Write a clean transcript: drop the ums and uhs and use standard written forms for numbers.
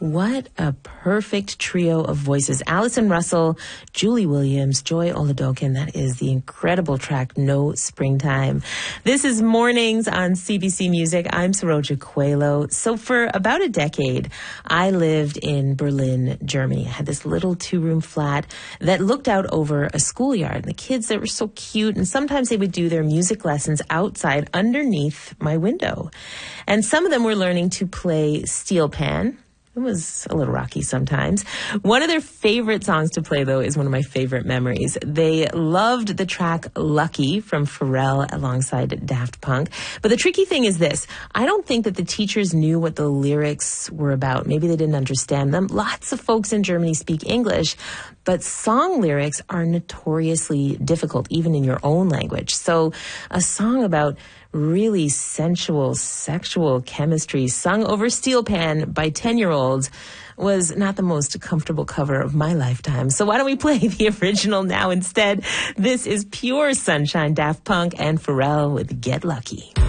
What a perfect trio of voices. Allison Russell, Julie Williams, Joy Oladokin. That is the incredible track, No Springtime. This is Mornings on CBC Music. I'm Saroja Coelho. So for about a decade, I lived in Berlin, Germany. I had this little 2-room flat that looked out over a schoolyard. And the kids, they were so cute. And sometimes they would do their music lessons outside underneath my window. And some of them were learning to play steel pan. It was a little rocky sometimes. One of their favorite songs to play, though, is one of my favorite memories. They loved the track Lucky from Pharrell alongside Daft Punk. But the tricky thing is this. I don't think that the teachers knew what the lyrics were about. Maybe they didn't understand them. Lots of folks in Germany speak English, but song lyrics are notoriously difficult, even in your own language. So a song about really sensual, sexual chemistry sung over steel pan by 10-year-olds was not the most comfortable cover of my lifetime. So why don't we play the original now instead? This is Pure Sunshine, Daft Punk and Pharrell with Get Lucky.